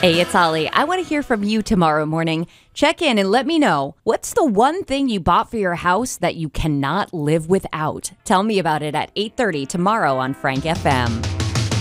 Hey, it's Holly. I want to hear from you tomorrow morning. Check in and let me know, what's the one thing you bought for your house that you cannot live without? Tell me about it at 8:30 tomorrow on Frank FM.